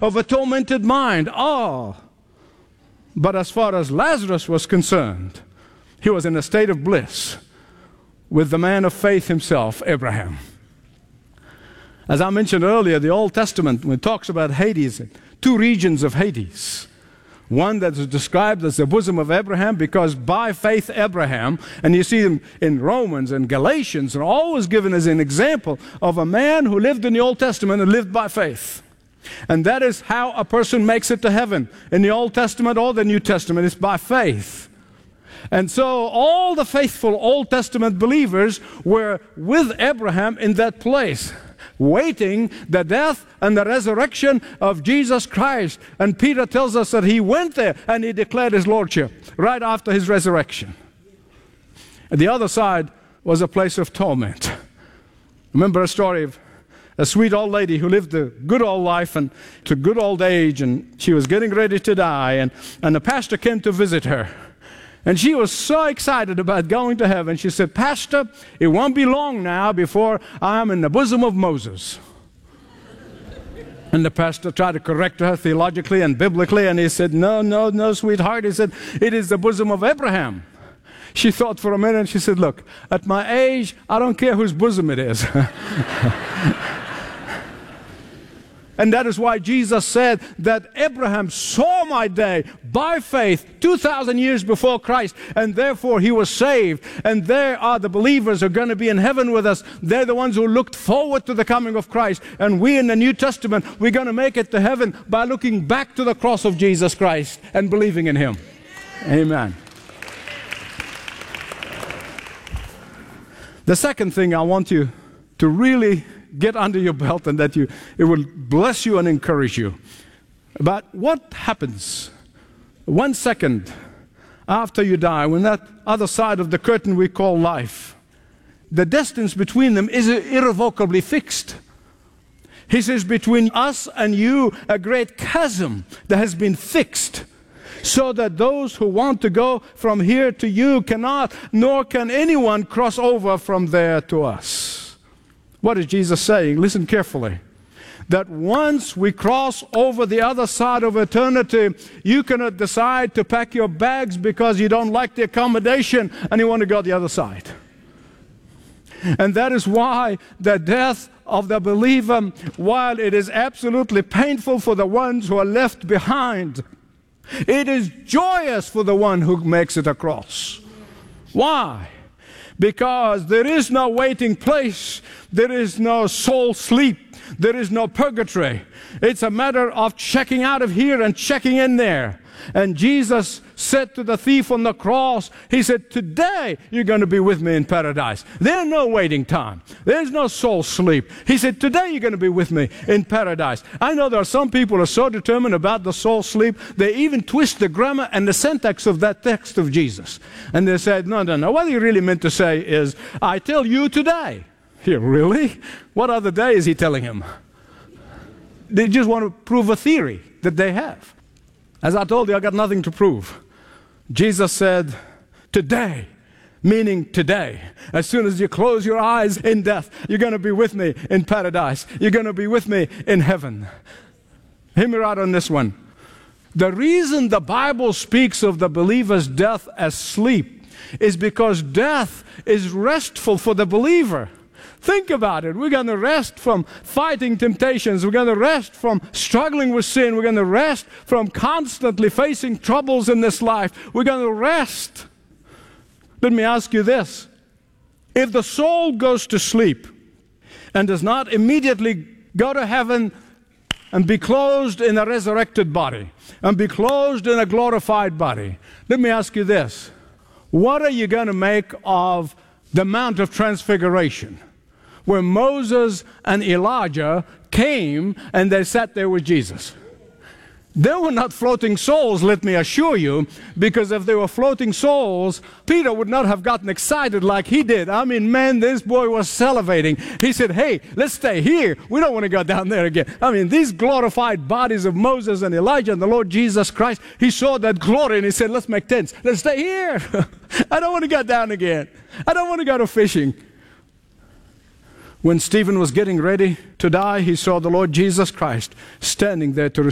of a tormented mind. But as far as Lazarus was concerned, he was in a state of bliss with the man of faith himself, Abraham. As I mentioned earlier, the Old Testament, when it talks about Hades, two regions of Hades. One that is described as the bosom of Abraham, because by faith Abraham, and you see them in Romans and Galatians, are always given as an example of a man who lived in the Old Testament and lived by faith. And that is how a person makes it to heaven. In the Old Testament or the New Testament, it's by faith. And so all the faithful Old Testament believers were with Abraham in that place, waiting the death and the resurrection of Jesus Christ. And Peter tells us that he went there and he declared his lordship right after his resurrection. And the other side was a place of torment. Remember a story of a sweet old lady who lived a good old life and to good old age, and she was getting ready to die, and the pastor came to visit her. And she was so excited about going to heaven. She said, "Pastor, it won't be long now before I'm in the bosom of Moses." And the pastor tried to correct her theologically and biblically, and he said, No, sweetheart. He said, "It is the bosom of Abraham." She thought for a minute, and she said, "Look, at my age, I don't care whose bosom it is." And that is why Jesus said that Abraham saw my day by faith 2,000 years before Christ, and therefore he was saved. And there are the believers who are going to be in heaven with us. They're the ones who looked forward to the coming of Christ. And we in the New Testament, we're going to make it to heaven by looking back to the cross of Jesus Christ and believing in Him. Amen. The second thing I want you to really get under your belt, and that it will bless you and encourage you, about what happens 1 second after you die, when that other side of the curtain we call life, the distance between them is irrevocably fixed. He says, between us and you, a great chasm that has been fixed, so that those who want to go from here to you cannot, nor can anyone cross over from there to us. What is Jesus saying? Listen carefully. That once we cross over the other side of eternity, you cannot decide to pack your bags because you don't like the accommodation and you want to go the other side. And that is why the death of the believer, while it is absolutely painful for the ones who are left behind, it is joyous for the one who makes it across. Why? Because there is no waiting place, there is no soul sleep, there is no purgatory. It's a matter of checking out of here and checking in there. And Jesus said to the thief on the cross, He said, "Today you're going to be with me in paradise." There's no waiting time. There's no soul sleep. He said, "Today you're going to be with me in paradise." I know there are some people who are so determined about the soul sleep, they even twist the grammar and the syntax of that text of Jesus. And they said, no. What he really meant to say is, "I tell you today." Here, really? What other day is he telling him? They just want to prove a theory that they have. As I told you, I got nothing to prove. Jesus said, "Today," meaning today. As soon as you close your eyes in death, you're going to be with me in paradise. You're going to be with me in heaven. Hear me right on this one. The reason the Bible speaks of the believer's death as sleep is because death is restful for the believer. Think about it. We're going to rest from fighting temptations. We're going to rest from struggling with sin. We're going to rest from constantly facing troubles in this life. We're going to rest. Let me ask you this. If the soul goes to sleep and does not immediately go to heaven and be clothed in a resurrected body and be clothed in a glorified body, let me ask you this. What are you going to make of the Mount of Transfiguration, where Moses and Elijah came and they sat there with Jesus? They were not floating souls, let me assure you, because if they were floating souls, Peter would not have gotten excited like he did. I mean, man, this boy was salivating. He said, "Hey, let's stay here. We don't want to go down there again." I mean, these glorified bodies of Moses and Elijah and the Lord Jesus Christ, he saw that glory and he said, "Let's make tents. Let's stay here. I don't want to go down again. I don't want to go to fishing." When Stephen was getting ready to die, he saw the Lord Jesus Christ standing there to